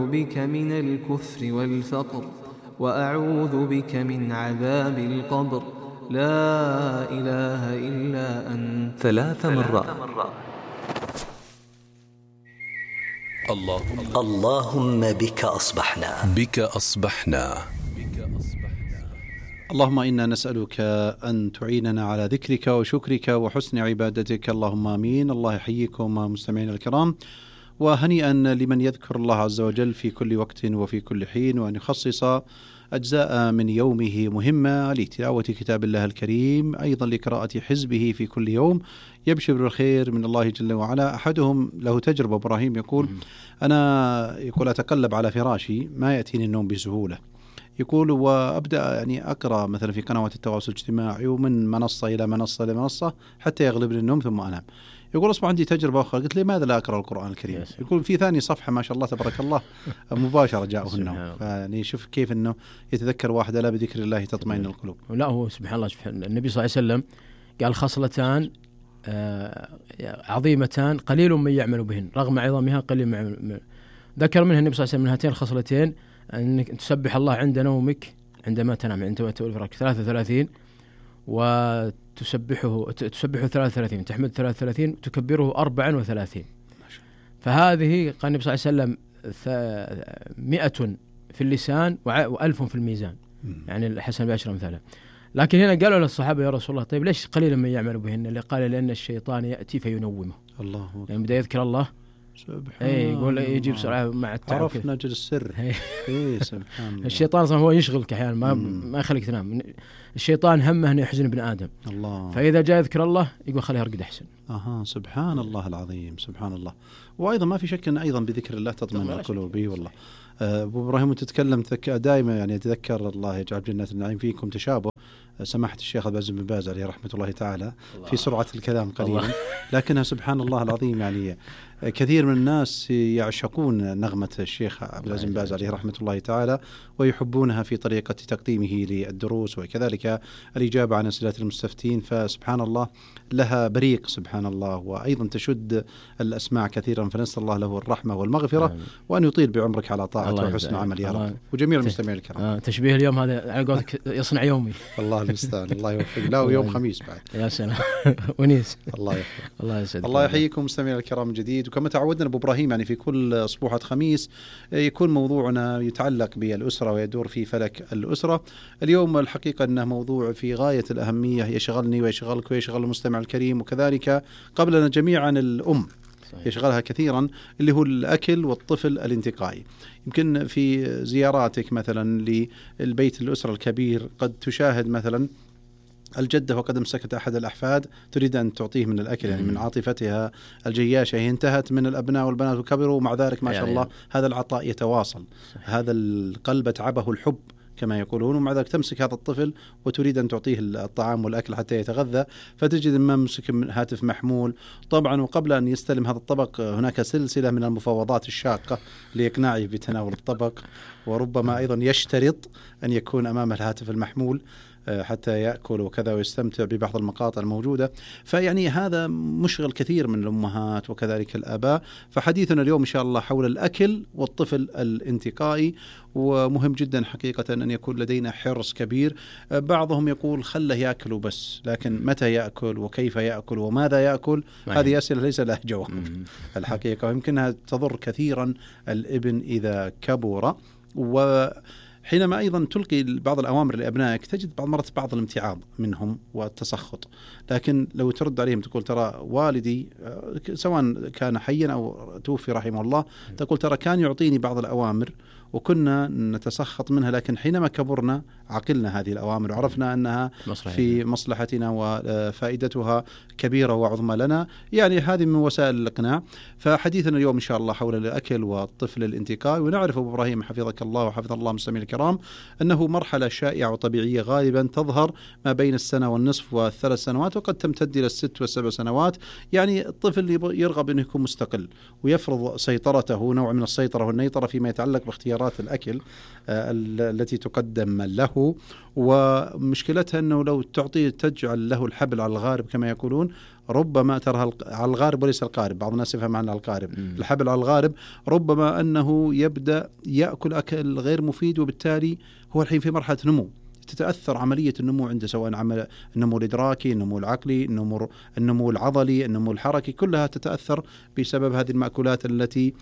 بك من الكفر والفقر وأعوذ بك من عذاب القبر لا إله إلا أنت 3 مرات. اللهم بك أصبحنا اللهم إنا نسألك أن تعيننا على ذكرك وشكرك وحسن عبادتك، اللهم آمين. الله يحييكم مستمعينا الكرام، وهنيئا لمن يذكر الله عز وجل في كل وقت وفي كل حين، وأن يخصص أجزاء من يومه مهمة لتلاوة كتاب الله الكريم، أيضا لقراءة حزبه في كل يوم، يبشر بالخير من الله جل وعلا. أحدهم له تجربة، إبراهيم يقول أنا أتقلب على فراشي ما يأتيني النوم بسهولة، يقول وأبدأ يعني أقرأ مثلا في قنوات التواصل الاجتماعي ومن منصة إلى منصة لمنصة حتى يغلبني النوم ثم أنام. يقول أصبح عندي تجربة أخرى، قلت لي ماذا لا أقرأ القرآن الكريم؟ يقول في ثاني صفحة ما شاء الله تبارك الله مباشرة جاءه النوم. يعني شوف كيف أنه يتذكر واحد لا بذكر الله تطمئن القلوب. لا هو سبحان الله، النبي صلى الله عليه وسلم قال خصلتان عظيمتان قليل من يعمل بهن رغم عظمها قليل من يعمل. ذكر منها النبي صلى الله عليه وسلم من هاتين الخصلتين أنك تسبح الله عند نومك عندما تنام، عندما تؤول فراك 33، وتسبحه 33، تحمد 33، وتكبره 34. فهذه قال النبي صلى الله عليه وسلم 100 في اللسان و1000 في الميزان، يعني الحسن بعشر أمثاله. لكن هنا قالوا للصحابة يا رسول الله طيب ليش قليلا من يعمل بهن؟ اللي قال لأن الشيطان يأتي فينومه. الله، يعني بدأ يذكر الله يقول يجي بسرعة مع التعب، عرفنا نجل السر. سبحان الله. الشيطان صار هو يشغلك أحيانا ما يخليك تنام. الشيطان همه أنه يحزن ابن آدم. الله. فإذا جاء يذكر الله يقول خليه يرقد أحسن. سبحان الله العظيم، سبحان الله. وأيضا ما في شك أن أيضا بذكر الله تطمئن القلوب. والله أبو إبراهيم تتكلم دائما، يعني أتذكر الله يجعل جنات النعيم فيكم تشابه سماحة الشيخ عبد العزيز بن باز عليه رحمة الله تعالى في سرعة الكلام قليلا، لكنها سبحان الله العظيم يعني كثير من الناس يعشقون نغمة الشيخ عبد العزيز بن باز عليه رحمة الله تعالى، ويحبونها في طريقة تقديمه للدروس وكذلك الإجابة عن أسئلة المستفتين. فسبحان الله لها بريق سبحان الله، وأيضا تشد الأسماع كثيرا. فنسأل الله له الرحمة والمغفرة، وأن يطيل بعمرك على طاعته وحسن عمل يا رب، وجميع المستمعين الكرام. تشبيه اليوم هذا على قولك يصنع يومي. الله المستعان، الله يوفق. لا ويوم خميس بعد يا سلام ونيس. الله يحفظك. الله يسعدك. الله يحييكم مستمعينا الكرام من جديد. وكما تعودنا أبو إبراهيم يعني في كل أسبوعة خميس يكون موضوعنا يتعلق بالأسرة ويدور في فلك الأسرة. اليوم الحقيقة أنه موضوع في غاية الأهمية، يشغلني ويشغلك ويشغل المستمع الكريم، وكذلك قبلنا جميعا الأم يشغلها كثيرا، اللي هو الأكل والطفل الانتقائي. يمكن في زياراتك مثلا للبيت الأسرة الكبير قد تشاهد مثلا الجدة وقد امسكت أحد الأحفاد تريد أن تعطيه من الأكل، يعني من عاطفتها الجياشة هي انتهت من الأبناء والبنات وكبروا، ومع ذلك ما شاء الله هذا العطاء يتواصل. هذا القلب تعبه الحب كما يقولون، ومع ذلك تمسك هذا الطفل وتريد أن تعطيه الطعام والأكل حتى يتغذى، فتجد ما مسك هاتف محمول طبعا. وقبل أن يستلم هذا الطبق هناك سلسلة من المفاوضات الشاقة لإقناعه بتناول الطبق، وربما أيضا يشترط أن يكون أمام الهاتف المحمول حتى يأكل وكذا ويستمتع ببعض المقاطع الموجودة. فيعني هذا مشغل كثير من الأمهات وكذلك الآباء. فحديثنا اليوم إن شاء الله حول الأكل والطفل الانتقائي، ومهم جدا حقيقة أن يكون لدينا حرص كبير. بعضهم يقول خله يأكل بس، لكن متى يأكل وكيف يأكل وماذا يأكل هذه أسئلة ليس لها جواب الحقيقة، ويمكنها تضر كثيرا الابن إذا كبر. وحينما أيضا تلقي بعض الأوامر لأبنائك تجد بعض مرات بعض الامتعاض منهم والتسخط، لكن لو ترد عليهم تقول ترى والدي سواء كان حيا أو توفي رحمه الله، تقول ترى كان يعطيني بعض الأوامر وكنا نتسخط منها، لكن حينما كبرنا عقلنا هذه الأوامر وعرفنا أنها في مصلحتنا وفائدتها كبيرة وعظمى لنا. يعني هذه من وسائل الإقناع. فحديثنا اليوم إن شاء الله حول الأكل والطفل الانتقائي. ونعرف أبو إبراهيم حفظك الله وحفظ الله مستمعينا الكرام أنه مرحلة شائعة وطبيعية غالبا تظهر ما بين 1.5 و3 سنوات، وقد تمتد إلى 6 و7 سنوات. يعني الطفل يرغب أنه يكون مستقل ويفرض سيطرته، نوع من السيطرة والنيطرة فيما يتعلق باختيارات خيارات الأكل التي تقدم له. ومشكلتها أنه لو تجعل له الحبل على الغارب كما يقولون، ربما ترى على الغارب وليس القارب، بعض الناس يفهم عنها القارب، الحبل على الغارب، ربما أنه يبدأ يأكل أكل غير مفيد، وبالتالي هو الحين في مرحلة نمو، تتأثر عملية النمو عنده، سواء النمو الإدراكي، النمو العقلي، النمو العضلي، النمو الحركي، كلها تتأثر بسبب هذه المأكولات التي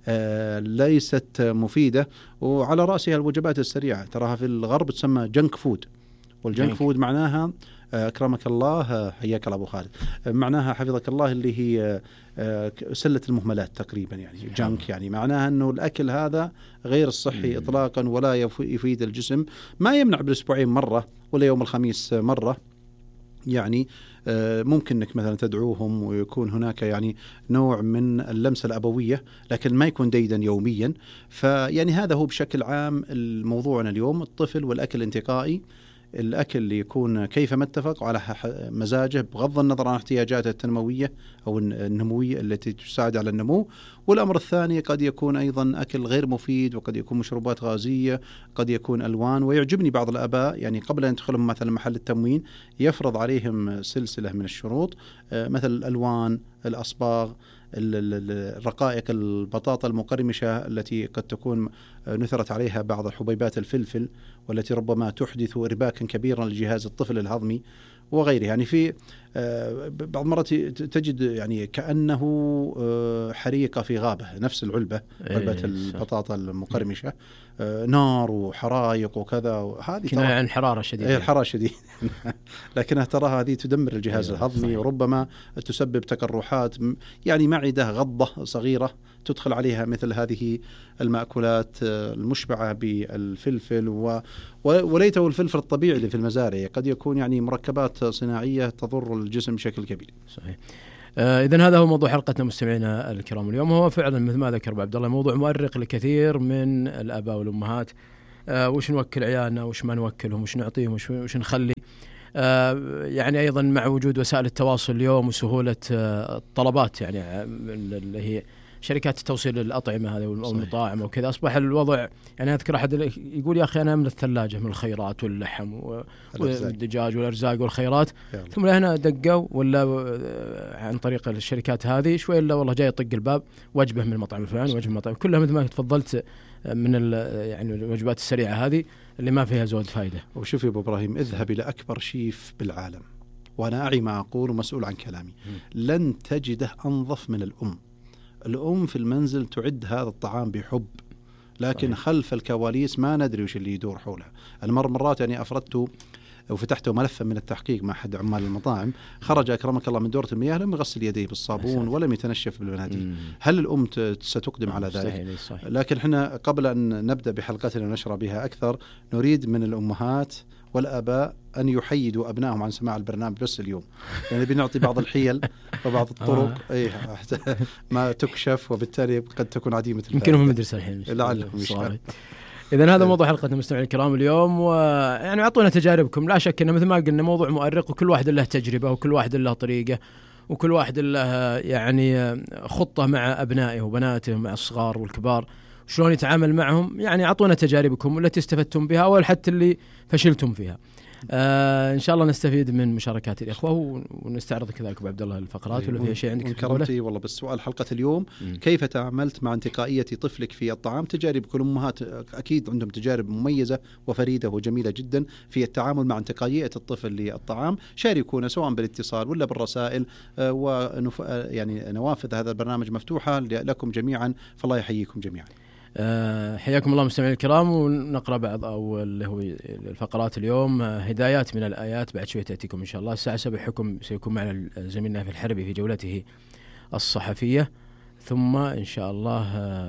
ليست مفيدة. وعلى رأسها الوجبات السريعة، تراها في الغرب تسمى جنك فود، والجنك فود معناها أكرمك الله، حياك الله أبو خالد، معناها حفظك الله اللي هي سلة المهملات تقريبا، يعني جنك، يعني معناها أنه الأكل هذا غير الصحي إطلاقا ولا يفيد الجسم. ما يمنع بالأسبوعين مرة ولا يوم الخميس مرة، يعني ممكن أنك مثلا تدعوهم ويكون هناك يعني نوع من اللمسة الأبوية، لكن ما يكون ديدا يوميا. فيعني هذا هو بشكل عام الموضوعنا اليوم، الطفل والأكل الانتقائي، الأكل اللي يكون كيفما اتفق على مزاجه بغض النظر عن احتياجاته التنموية أو النموية التي تساعد على النمو. والأمر الثاني قد يكون أيضا أكل غير مفيد، وقد يكون مشروبات غازية، قد يكون ألوان. ويعجبني بعض الآباء يعني قبل أن يدخلهم مثلا محل التموين يفرض عليهم سلسلة من الشروط، مثل الألوان، الأصباغ، الرقائق، البطاطا المقرمشة التي قد تكون نثرت عليها بعض حبيبات الفلفل، والتي ربما تحدث إرباكا كبيرا لجهاز الطفل الهضمي وغيره. يعني في بعض المرات تجد يعني كأنه حريقة في غابة، نفس علبة البطاطا المقرمشة، نار وحرائق وكذا، هذه كناية عن حرارة شديدة، الحرارة شديدة لكنها تراها هذه تدمر الجهاز الهضمي، وربما تسبب تقرحات، يعني معدة غضة صغيرة تدخل عليها مثل هذه المأكولات المشبعة بالفلفل، وليته الفلفل الطبيعي اللي في المزارع، قد يكون يعني مركبات صناعية تضر الجسم بشكل كبير. صحيح. إذن هذا هو موضوع حلقتنا مستمعينا الكرام اليوم. هو فعلا مثل ما ذكر أبو عبد الله موضوع مؤرق لكثير من الآباء والأمهات، وش نوكل عيالنا وش ما نوكلهم، وش نعطيهم وش نخلي. يعني أيضا مع وجود وسائل التواصل اليوم وسهولة الطلبات، يعني اللي هي شركات توصيل الأطعمة هذه والمطاعم وكذا، أصبح الوضع يعني أذكر أحد يقول يا أخي أنا أملى الثلاجة من الخيرات واللحم والدجاج والأرزاق والخيرات، ثم هنا دقوا ولا عن طريق الشركات هذه شوي إلا والله جاي يطق الباب وجبة من المطعم الفلاني، وجبة من المطعم، كلها مثل ما تفضلت من يعني الوجبات السريعة هذه اللي ما فيها زود فائدة. وشوف يا أبو إبراهيم، اذهب إلى أكبر شيف بالعالم، وأنا أعي ما أقول ومسؤول عن كلامي، لن تجده أنظف من الأم في المنزل تعد هذا الطعام بحب، لكن صحيح. خلف الكواليس ما ندري وش اللي يدور حولها. مرات يعني أفردت وفتحت ملفا من التحقيق مع أحد عمال المطاعم، خرج أكرمك الله من دورة المياه لم يغسل يديه بالصابون ولم يتنشف بالمناديل. هل الأم ستقدم على ذلك؟ صحيح. لكن احنا قبل أن نبدأ بحلقتنا ونشرح بها أكثر، نريد من الأمهات والآباء أن يحيدوا أبنائهم عن سماع البرنامج بس اليوم، يعني بنعطي بعض الحيل وبعض الطرق ما تكشف، وبالتالي قد تكون عديمة الفائدة. يمكنهم المدرسة الحين لعلهم يشعر. إذن هذا موضوع حلقتنا المستمعين الكرام اليوم، ويعني أعطونا تجاربكم. لا شك أن مثل ما قلنا موضوع مؤرق، وكل واحد له تجربة، وكل واحد له طريقة، وكل واحد له يعني خطة مع أبنائه وبناته مع الصغار والكبار، شلون يتعامل معهم. يعني أعطونا تجاربكم والتي استفدتم بها أو حتى اللي فشلتم فيها. إن شاء الله نستفيد من مشاركات الإخوة ونستعرض كذلك أبو عبد الله الفقرات. ولا في شيء عندك كرمتي والله بالسؤال حلقة اليوم كيف تعاملت مع انتقائية طفلك في الطعام؟ تجارب كل أمهات أكيد عندهم تجارب مميزة وفريدة وجميلة جدا في التعامل مع انتقائية الطفل للطعام. شاركونا سواء بالاتصال ولا بالرسائل، يعني نوافذ هذا البرنامج مفتوحة لكم جميعا، فالله يحييكم جميعا. حياكم الله مستمعين الكرام. ونقرأ بعض أو اللي هو الفقرات اليوم. هدايات من الآيات بعد شوية تأتيكم إن شاء الله. الساعة 7 حكم سيكون معنا زميلنا في الحربي في جولته الصحفية، ثم إن شاء الله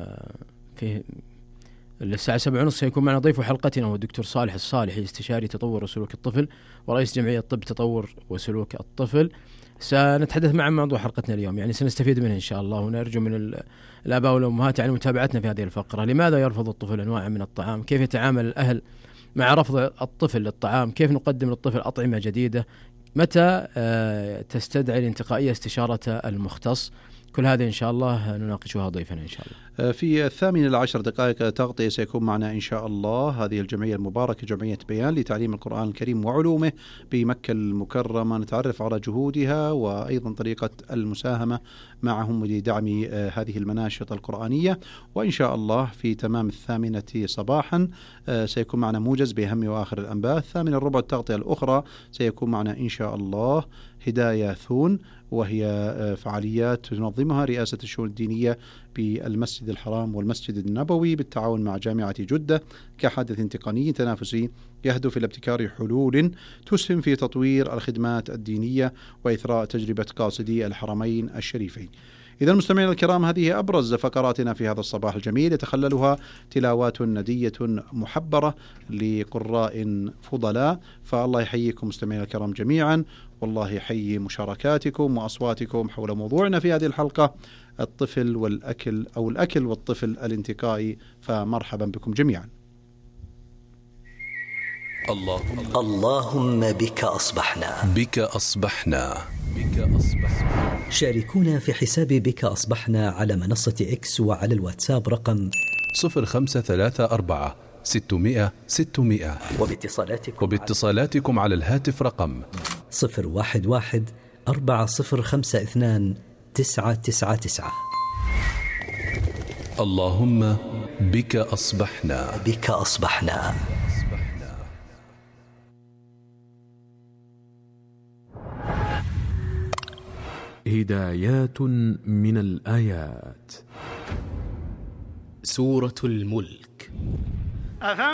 في الساعة 7:30 سيكون معنا ضيف حلقتنا هو الدكتور صالح الصالحي، استشاري تطور وسلوك الطفل ورئيس جمعية طب تطور وسلوك الطفل. سنتحدث مع موضوع حلقتنا اليوم، يعني سنستفيد منه إن شاء الله، ونرجو من الآباء والأمهات يعني متابعتنا في هذه الفقرة. لماذا يرفض الطفل أنواع من الطعام؟ كيف يتعامل الأهل مع رفض الطفل للطعام؟ كيف نقدم للطفل أطعمة جديدة؟ متى تستدعي الانتقائية استشارة المختص؟ كل هذه إن شاء الله نناقشها ضيفنا إن شاء الله. في 8:10 تغطية سيكون معنا إن شاء الله هذه الجمعية المباركة، جمعية بيان لتعليم القرآن الكريم وعلومه بمكة المكرمة. نتعرف على جهودها وأيضا طريقة المساهمة معهم لدعم هذه المناشط القرآنية. وإن شاء الله في تمام 8 صباحا سيكون معنا موجز بأهم وآخر الأنباء. 8:15 التغطية الأخرى سيكون معنا إن شاء الله هداية ثون، وهي فعاليات تنظمها رئاسة الشؤون الدينية بالمسجد الحرام والمسجد النبوي بالتعاون مع جامعة جدة كحدث تقني تنافسي يهدف إلى ابتكار حلول تسهم في تطوير الخدمات الدينية وإثراء تجربة قاصدي الحرمين الشريفين. إذا المستمعين الكرام، هذه أبرز فقراتنا في هذا الصباح الجميل، يتخللها تلاوات ندية محبرة لقراء فضلاء. فالله يحييكم مستمعين الكرام جميعا، والله يحيي مشاركاتكم وأصواتكم حول موضوعنا في هذه الحلقة، الطفل والأكل أو الأكل والطفل الانتقائي. فمرحبا بكم جميعا. اللهم بك أصبحنا، بك أصبحنا، بك أصبحنا. شاركونا في حساب بك أصبحنا على منصة إكس وعلى الواتساب رقم 0534 600 600، وباتصالاتكم على الهاتف رقم 011 4052 999. اللهم بك أصبحنا، بك أصبحنا. هدايات من الآيات. سورة الملك.